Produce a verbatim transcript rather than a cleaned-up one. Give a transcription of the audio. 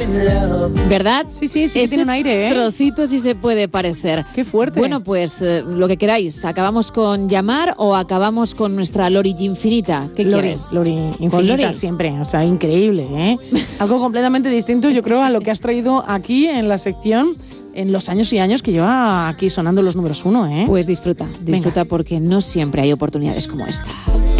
¿Verdad? Sí, sí, sí, que Ese tiene un aire, ¿eh? trocito sí se puede parecer. Qué fuerte. Bueno, pues eh, lo que queráis. ¿Acabamos con Llamar o acabamos con nuestra Lori Infinita? ¿Qué Lori, quieres? Lori infinita Lori? siempre, o sea, increíble, ¿eh? Algo completamente distinto, yo creo, a lo que has traído aquí en la sección en los años y años que lleva aquí sonando los números uno, ¿eh? Pues disfruta, disfruta Venga. porque no siempre hay oportunidades como esta.